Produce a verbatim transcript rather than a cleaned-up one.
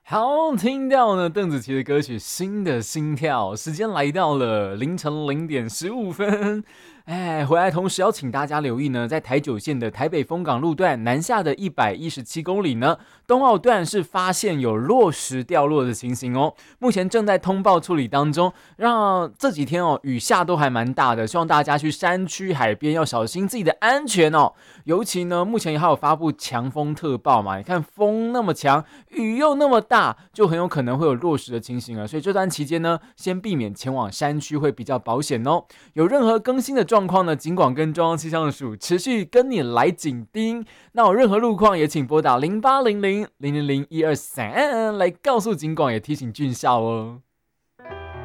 好，听到呢邓紫棋的歌曲《新的心跳》，时间来到了凌晨零点十五分。哎，回来同时要请大家留意呢，在台九线的台北丰港路段南下的一百一十七公里呢，东澳段是发现有落石掉落的情形哦，目前正在通报处理当中。让这几天哦雨下都还蛮大的，希望大家去山区海边要小心自己的安全哦。尤其呢，目前还有发布强风特报嘛，你看风那么强，雨又那么大，就很有可能会有落石的情形了。所以这段期间呢，先避免前往山区会比较保险哦。有任何更新的状况呢，尽管跟中央气象署持续跟你来紧盯。那有任何路况也请拨打零八零零零零零一二三来告诉警广，也提醒俊孝哦。